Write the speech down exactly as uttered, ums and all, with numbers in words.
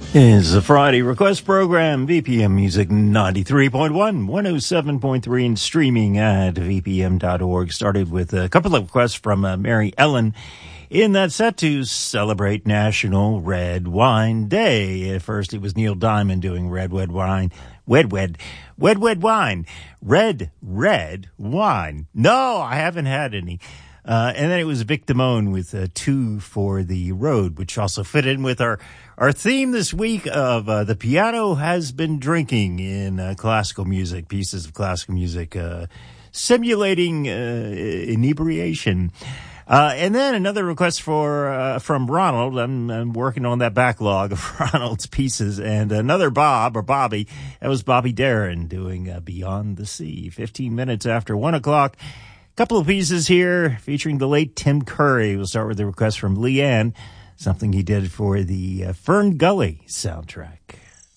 It's a Friday request program, V P M Music ninety-three point one, one oh seven point three, and streaming at V P M dot org. Started with a couple of requests from uh, Mary Ellen in that set to celebrate National Red Wine Day. At first, it was Neil Diamond doing Red, Red Wine. Wed, wed, wed, wed wine. Red, red wine. No, I haven't had any. Uh, and then it was Vic Damone with uh, Two for the Road, which also fit in with our, our theme this week of uh, the piano has been drinking in uh, classical music, pieces of classical music, uh, simulating uh, inebriation. Uh, and then another request for uh, from Ronald. I'm, I'm working on that backlog of Ronald's pieces. And another Bob, or Bobby, that was Bobby Darin doing uh, Beyond the Sea. fifteen minutes after one o'clock. Couple of pieces here featuring the late Tim Curry. We'll start with the request from Leanne, something he did for the uh, Fern Gully soundtrack.